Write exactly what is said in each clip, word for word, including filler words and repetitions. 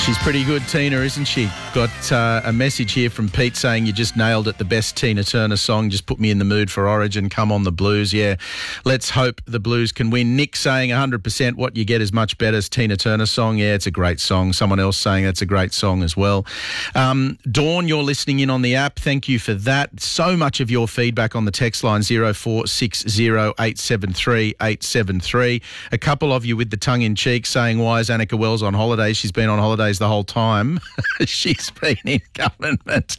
She's pretty good, Tina, isn't she? Got uh, a message here from Pete saying you just nailed it, the best Tina Turner song, just put me in the mood for Origin, come on the Blues. Yeah, let's hope the Blues can win. Nick saying one hundred percent what you get is much better as Tina Turner song. Yeah, it's a great song. Someone else saying that's a great song as well. Um, Dawn, you're listening in on the app. Thank you for that. So much of your feedback on the text line zero four six zero eight seven three eight seven three. A couple of you with the tongue in cheek saying, why is Annika Wells on holiday? She's been on holidays the whole time. She's been in government.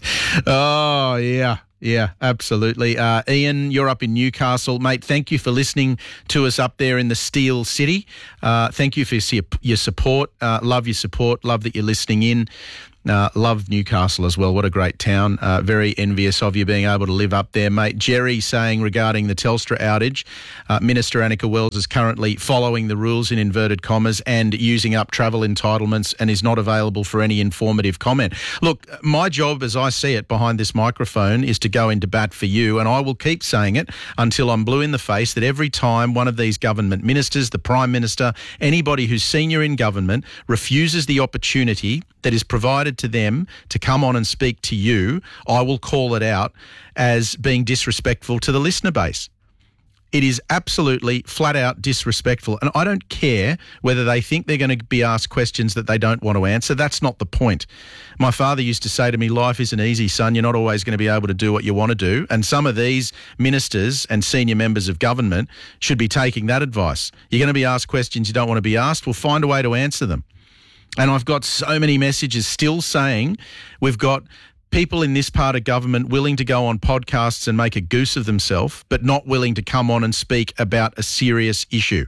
Oh, yeah. Yeah, absolutely. Uh, Ian, you're up in Newcastle. Mate, thank you for listening to us up there in the Steel City. Uh, thank you for your support. Uh, love your support. Love that you're listening in. Uh, love Newcastle as well. What a great town. Uh, very envious of you being able to live up there, mate. Jerry saying regarding the Telstra outage, uh, Minister Annika Wells is currently following the rules in inverted commas and using up travel entitlements and is not available for any informative comment. Look, my job as I see it behind this microphone is to go into bat for you, and I will keep saying it until I'm blue in the face that every time one of these government ministers, the Prime Minister, anybody who's senior in government refuses the opportunity that is provided to them to come on and speak to you, I will call it out as being disrespectful to the listener base. It is absolutely flat out disrespectful. And I don't care whether they think they're going to be asked questions that they don't want to answer. That's not the point. My father used to say to me, life isn't easy, son. You're not always going to be able to do what you want to do. And some of these ministers and senior members of government should be taking that advice. You're going to be asked questions you don't want to be asked. Well, find a way to answer them. And I've got so many messages still saying we've got people in this part of government willing to go on podcasts and make a goose of themselves, but not willing to come on and speak about a serious issue.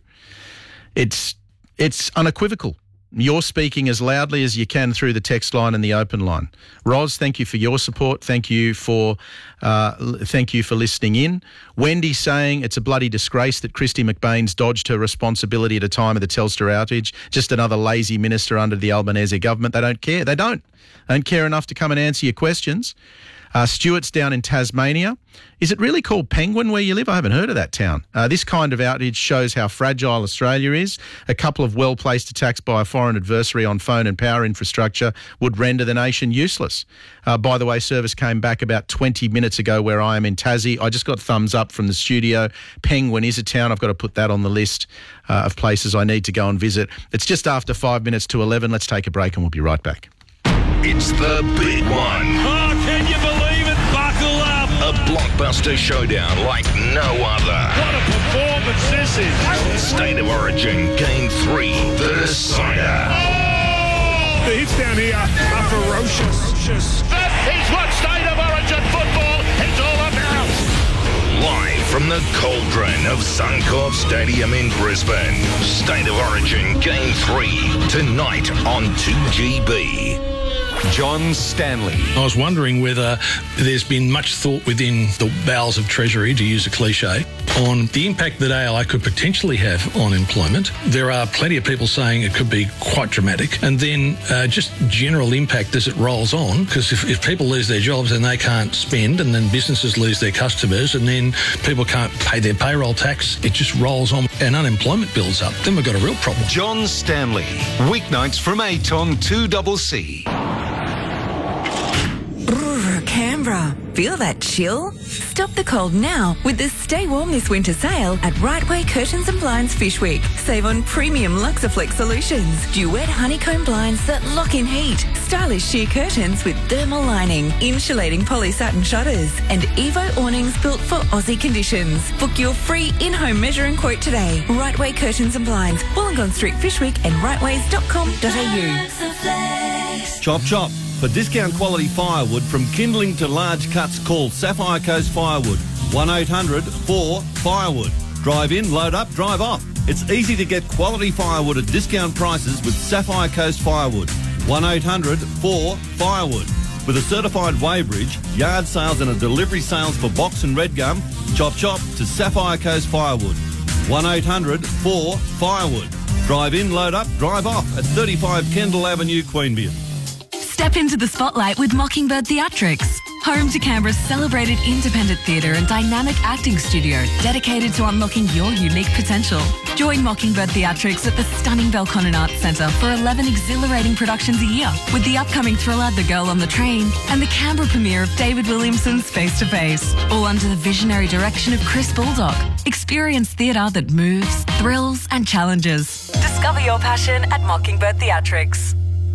It's it's unequivocal. You're speaking as loudly as you can through the text line and the open line. Ros, thank you for your support. Thank you for uh, thank you for listening in. Wendy saying it's a bloody disgrace that Christy McBain's dodged her responsibility at a time of the Telstra outage. Just another lazy minister under the Albanese government. They don't care. They don't. They don't care enough to come and answer your questions. Uh, Stuart's down in Tasmania. Is it really called Penguin where you live? I haven't heard of that town. Uh, this kind of outage shows how fragile Australia is. A couple of well-placed attacks by a foreign adversary on phone and power infrastructure would render the nation useless. Uh, by the way, service came back about twenty minutes ago where I am in Tassie. I just got thumbs up from the studio. Penguin is a town. I've got to put that on the list uh, of places I need to go and visit. It's just after five minutes to eleven. Let's take a break and we'll be right back. It's the big one. Oh, can you believe it? Buckle up. A blockbuster showdown like no other. What a performance this is. State of Origin Game three, The Decider. Oh! The hits down here are ferocious. That is what State of Origin football is all about. Live from the cauldron of Suncorp Stadium in Brisbane. State of Origin Game three, tonight on two G B. John Stanley. I was wondering whether there's been much thought within the bowels of Treasury, to use a cliche, on the impact that A L A could potentially have on employment. There are plenty of people saying it could be quite dramatic. And then uh, just general impact as it rolls on, because if, if people lose their jobs and they can't spend, and then businesses lose their customers, and then people can't pay their payroll tax, it just rolls on and unemployment builds up. Then we've got a real problem. John Stanley. Weeknights from eight on two C C. Canberra. Feel that chill? Stop the cold now with the Stay Warm This Winter sale at Right Way Curtains and Blinds Fish Week. Save on premium Luxaflex solutions, duet honeycomb blinds that lock in heat, stylish sheer curtains with thermal lining, insulating poly satin shutters, and Evo awnings built for Aussie conditions. Book your free in-home measuring quote today. Right Way Curtains and Blinds, Wollongong Street Fish Week and rightways dot com dot a u. Chop chop. For discount quality firewood from kindling to large cuts, call Sapphire Coast Firewood. one eight hundred four firewood. Drive in, load up, drive off. It's easy to get quality firewood at discount prices with Sapphire Coast Firewood. one eight hundred four firewood. With a certified weighbridge, yard sales and a delivery sales for box and red gum, chop chop to Sapphire Coast Firewood. one eight hundred four firewood. Drive in, load up, drive off at thirty-five Kendall Avenue, Queanbeyan. Step into the spotlight with Mockingbird Theatrics. home to Canberra's celebrated independent theatre and dynamic acting studio dedicated to unlocking your unique potential. Join Mockingbird Theatrics at the stunning Belconnen Arts Centre for eleven exhilarating productions a year, with the upcoming thriller The Girl on the Train and the Canberra premiere of David Williamson's Face to Face, all under the visionary direction of Chris Baldock. Experience theatre that moves, thrills and challenges. Discover your passion at Mockingbird Theatrics.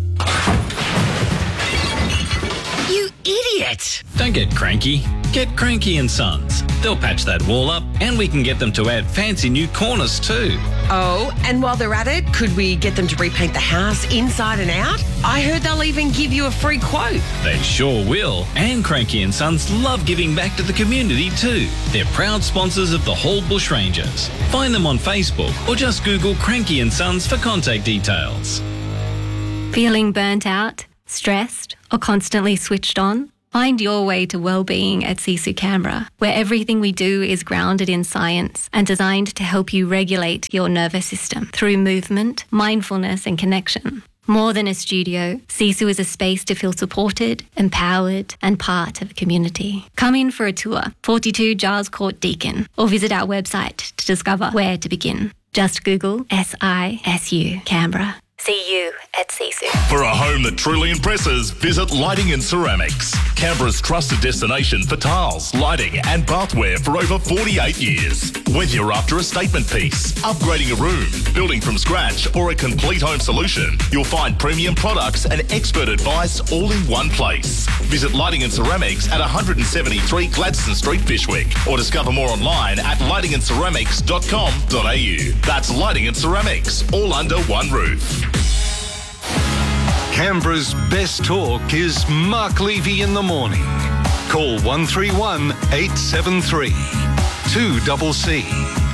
You idiot! Don't get cranky. Get Cranky and Sons. They'll patch that wall up and we can get them to add fancy new corners too. Oh, and while they're at it, could we get them to repaint the house inside and out? I heard they'll even give you a free quote. They sure will. And Cranky and Sons love giving back to the community too. They're proud sponsors of the Hall Bushrangers. Find them on Facebook or just Google Cranky and Sons for contact details. Feeling burnt out, stressed, or constantly switched on? Find your way to wellbeing at Sisu Canberra, where everything we do is grounded in science and designed to help you regulate your nervous system through movement, mindfulness and connection. More than a studio, Sisu is a space to feel supported, empowered and part of a community. Come in for a tour, forty-two Giles Court Deakin, or visit our website to discover where to begin. Just Google S I S U Canberra. See you at Sisu. For a home that truly impresses, visit Lighting and Ceramics, Canberra's trusted destination for tiles, lighting and bathware for over forty-eight years. Whether you're after a statement piece, upgrading a room, building from scratch or a complete home solution, you'll find premium products and expert advice all in one place. Visit Lighting and Ceramics at one seventy-three Gladstone Street, Fyshwick, or discover more online at lighting and ceramics dot com dot a u. That's Lighting and Ceramics, all under one roof. Canberra's best talk is Mark Levy in the morning. Call one three one, eight seven three, two C C.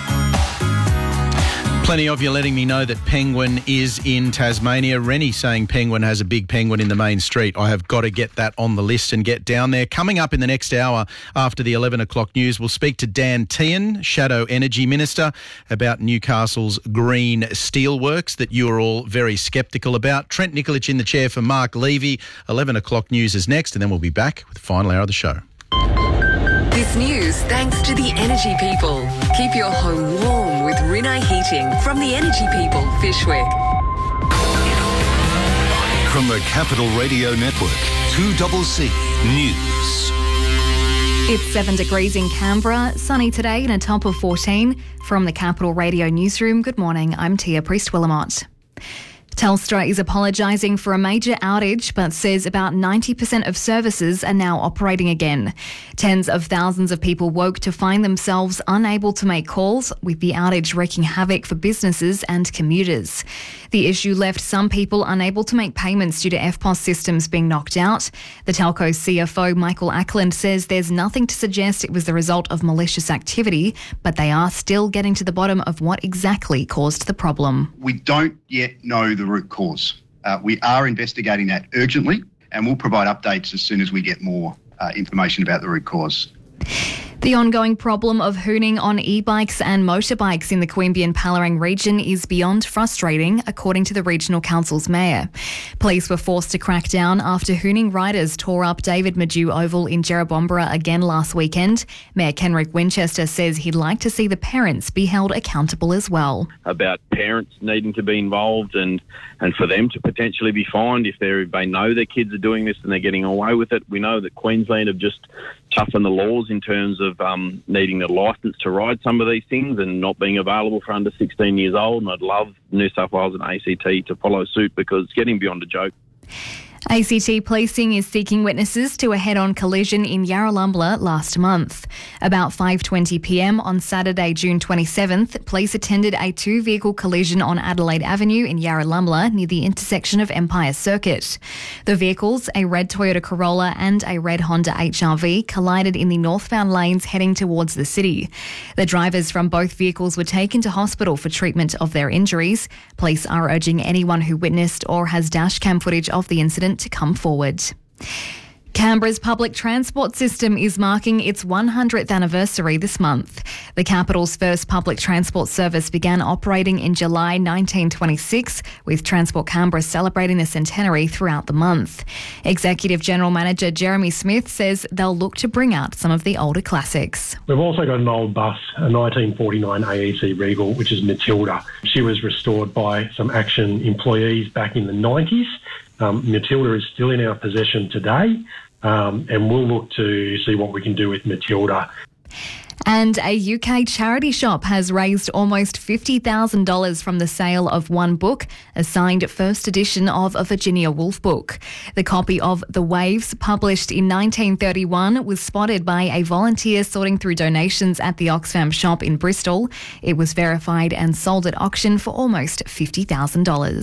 Plenty of you letting me know that Penguin is in Tasmania. Rennie saying Penguin has a big penguin in the main street. I have got to get that on the list and get down there. Coming up in the next hour after the eleven o'clock news, we'll speak to Dan Tehan, Shadow Energy Minister, about Newcastle's green steelworks that you are all very sceptical about. Trent Nikolic in the chair for Mark Levy. eleven o'clock news is next, and then we'll be back with the final hour of the show. This news thanks to the Energy People. Keep your home warm with Rinnai Heating from the Energy People, Fyshwick. From the Capital Radio Network, two C C News. It's seven degrees in Canberra, sunny today and a top of fourteen. From the Capital Radio Newsroom, good morning, I'm Tia Priest-Willamont. Telstra is apologising for a major outage but says about ninety percent of services are now operating again. Tens of thousands of people woke to find themselves unable to make calls, with the outage wreaking havoc for businesses and commuters. The issue left some people unable to make payments due to F P O S systems being knocked out. The telco C F O, Michael Ackland, says there's nothing to suggest it was the result of malicious activity, but they are still getting to the bottom of what exactly caused the problem. We don't yet know the root cause. Uh, we are investigating that urgently, and we'll provide updates as soon as we get more uh, information about the root cause. The ongoing problem of hooning on e-bikes and motorbikes in the Queanbeyan-Pallarang region is beyond frustrating, according to the Regional Council's mayor. Police were forced to crack down after hooning riders tore up David Maju Oval in Jerrabomberra again last weekend. Mayor Kenrick Winchester says he'd like to see the parents be held accountable as well. About parents needing to be involved and, and for them to potentially be fined if they know their kids are doing this and they're getting away with it. We know that Queensland have just toughened the laws in terms of um, needing a licence to ride some of these things and not being available for under sixteen years old. And I'd love New South Wales and A C T to follow suit because it's getting beyond a joke. A C T Policing is seeking witnesses to a head-on collision in Yarralumla last month. About five twenty p m on Saturday, June twenty-seventh, police attended a two-vehicle collision on Adelaide Avenue in Yarralumla near the intersection of Empire Circuit. The vehicles, a red Toyota Corolla and a red Honda H R V, collided in the northbound lanes heading towards the city. The drivers from both vehicles were taken to hospital for treatment of their injuries. Police are urging anyone who witnessed or has dashcam footage of the incident to come forward. Canberra's public transport system is marking its one hundredth anniversary this month. The capital's first public transport service began operating in July nineteen twenty-six, with Transport Canberra celebrating the centenary throughout the month. Executive General Manager Jeremy Smith says they'll look to bring out some of the older classics. We've also got an old bus, a nineteen forty-nine A E C Regal, which is Matilda. She was restored by some Action employees back in the nineties. Um, Matilda is still in our possession today. Um, and we'll look to see what we can do with Matilda. And a U K charity shop has raised almost fifty thousand dollars from the sale of one book, a signed first edition of a Virginia Woolf book. The copy of The Waves, published in nineteen thirty-one, was spotted by a volunteer sorting through donations at the Oxfam shop in Bristol. It was verified and sold at auction for almost fifty thousand dollars.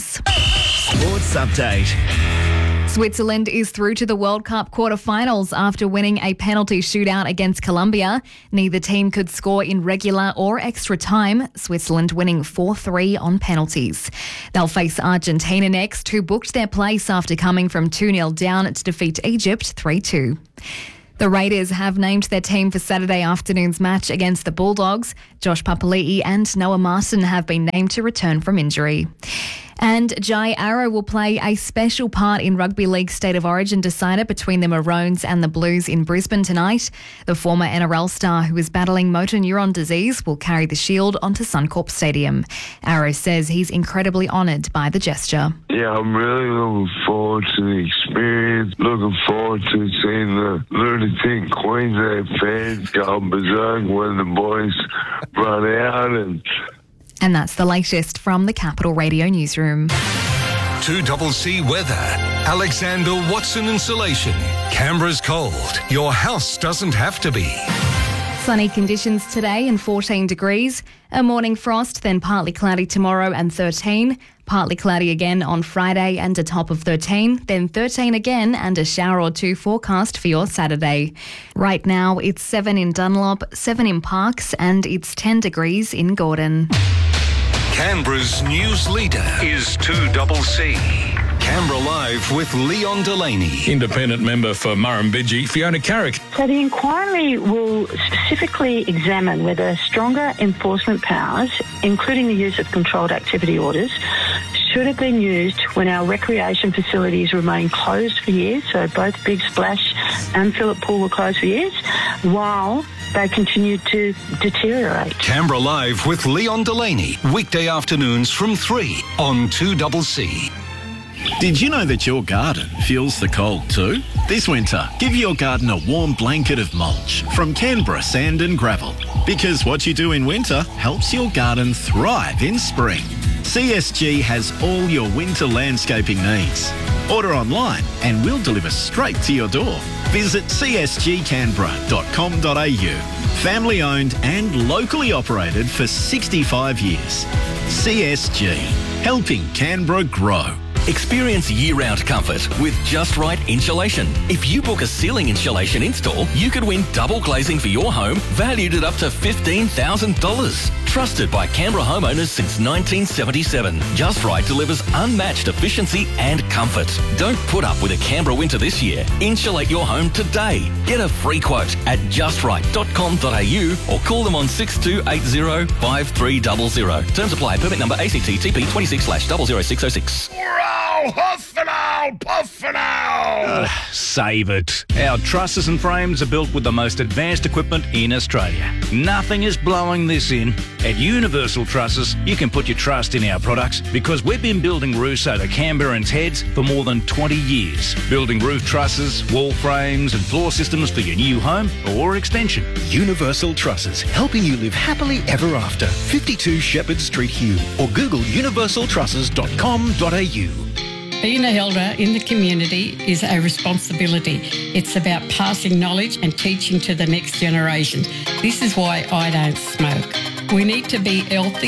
Sports Update. Switzerland is through to the World Cup quarterfinals after winning a penalty shootout against Colombia. Neither team could score in regular or extra time, Switzerland winning four three on penalties. They'll face Argentina next, who booked their place after coming from two nil down to defeat Egypt three two. The Raiders have named their team for Saturday afternoon's match against the Bulldogs. Josh Papali'i and Noah Martin have been named to return from injury. And Jai Arrow will play a special part in Rugby League State of Origin decider between the Maroons and the Blues in Brisbane tonight. The former N R L star, who is battling motor neuron disease, will carry the shield onto Suncorp Stadium. Arrow says he's incredibly honoured by the gesture. Yeah, I'm really looking forward to the experience, looking forward to seeing the lunatic Queensland fans go berserk when the boys run out. and. And that's the latest from the Capital Radio Newsroom. two C C weather. Alexander Watson Insulation. Canberra's cold. Your house doesn't have to be. Sunny conditions today and fourteen degrees. A morning frost, then partly cloudy tomorrow and thirteen. Partly cloudy again on Friday and a top of thirteen. Then thirteen again and a shower or two forecast for your Saturday. Right now it's seven in Dunlop, seven in Parkes, and it's ten degrees in Gordon. Canberra's news leader is two C C. Canberra Live with Leon Delaney. Independent member for Murrumbidgee, Fiona Carrick. So the inquiry will specifically examine whether stronger enforcement powers, including the use of controlled activity orders, should have been used when our recreation facilities remain closed for years. So both Big Splash and Phillip Pool were closed for years, while they continue to deteriorate. Canberra Live with Leon Delaney. Weekday afternoons from three on two C C. Did you know that your garden feels the cold too? This winter, give your garden a warm blanket of mulch from Canberra Sand and Gravel. Because what you do in winter helps your garden thrive in spring. C S G has all your winter landscaping needs. Order online and we'll deliver straight to your door. Visit c s g canberra dot com dot a u. Family owned and locally operated for sixty-five years. C S G, helping Canberra grow. Experience year-round comfort with Just Right Insulation. If you book a ceiling insulation install, you could win double glazing for your home, valued at up to fifteen thousand dollars. Trusted by Canberra homeowners since nineteen seventy-seven. Just Right delivers unmatched efficiency and comfort. Don't put up with a Canberra winter this year. Insulate your home today. Get a free quote at just right dot com dot a u or call them on six two eight zero, five three zero zero. Terms apply. Permit number A C T T P twenty-six slash zero zero six zero six. Huff and owl, puff and owl. Save it. Our trusses and frames are built with the most advanced equipment in Australia. Nothing is blowing this in. At Universal Trusses, you can put your trust in our products because we've been building roofs over Canberrans' heads for more than twenty years. Building roof trusses, wall frames and floor systems for your new home or extension. Universal Trusses, helping you live happily ever after. fifty-two Shepherd Street, Hume, or Google universal trusses dot com dot a u. Being an elder in the community is a responsibility. It's about passing knowledge and teaching to the next generation. This is why I don't smoke. We need to be healthy